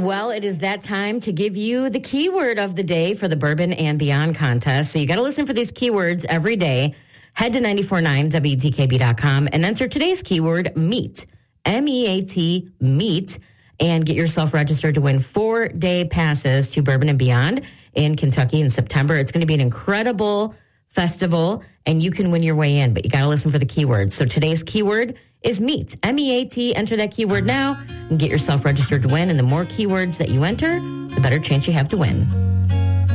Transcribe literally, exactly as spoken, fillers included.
Well, it is that time to give you the keyword of the day for the Bourbon and Beyond contest. So you got to listen for these keywords every day. Head to nine four nine W D K B dot com and enter today's keyword, meat. M E A T, meat. And get yourself registered to win four-day passes to Bourbon and Beyond in Kentucky in September. It's going to be an incredible festival, and you can win your way in, but you got to listen for the keywords. So today's keyword is meat. M E A T. Enter that keyword now and get yourself registered to win. And the more keywords that you enter, the better chance you have to win.